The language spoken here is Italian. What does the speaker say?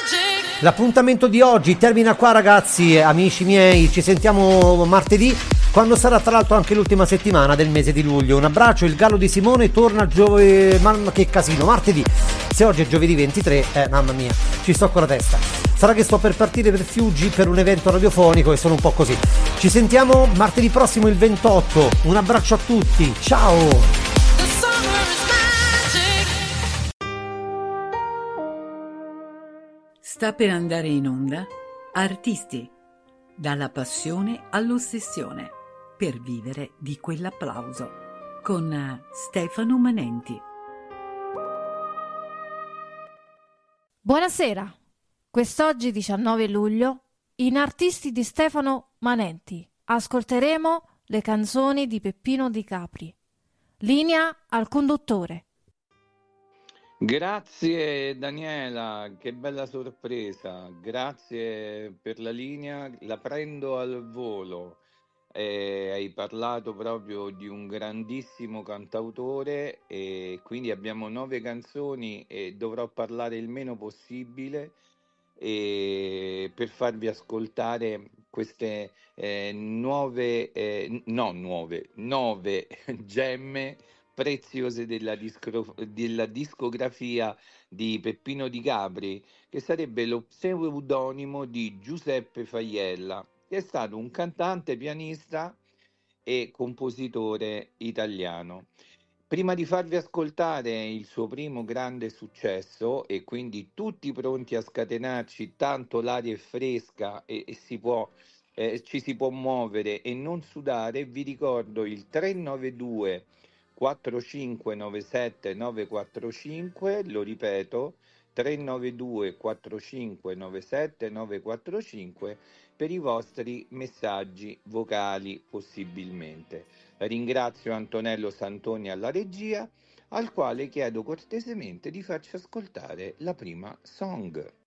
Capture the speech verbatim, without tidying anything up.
L'appuntamento di oggi termina qua, ragazzi, amici miei, ci sentiamo martedì, quando sarà tra l'altro anche l'ultima settimana del mese di luglio. Un abbraccio, il Gallo di Simone torna giovedì, mamma che casino, martedì, se oggi è giovedì ventitré, eh mamma mia, ci sto con la testa. Sarà che sto per partire per Fiuggi per un evento radiofonico e sono un po' così. Ci sentiamo martedì prossimo il ventotto, un abbraccio a tutti, ciao! Sta per andare in onda Artisti, dalla passione all'ossessione, per vivere di quell'applauso, con Stefano Manenti. Buonasera, quest'oggi diciannove luglio, in Artisti di Stefano Manenti, ascolteremo le canzoni di Peppino Di Capri. Linea al conduttore. Grazie Daniela, che bella sorpresa, grazie per la linea, la prendo al volo. Eh, hai parlato proprio di un grandissimo cantautore e quindi abbiamo nove canzoni e dovrò parlare il meno possibile e per farvi ascoltare queste eh, nuove, eh, no nuove, nove gemme preziose della, discro- della discografia di Peppino Di Capri, che sarebbe lo pseudonimo di Giuseppe Faiella, che è stato un cantante, pianista e compositore italiano. Prima di farvi ascoltare il suo primo grande successo, e quindi tutti pronti a scatenarci, tanto l'aria è fresca e, e si può, eh, ci si può muovere e non sudare, vi ricordo il tre nove due quattro cinque nove sette nove quattro cinque, lo ripeto, tre nove due quattro cinque nove sette nove quattro cinque per i vostri messaggi vocali possibilmente. Ringrazio Antonello Santoni alla regia, al quale chiedo cortesemente di farci ascoltare la prima song.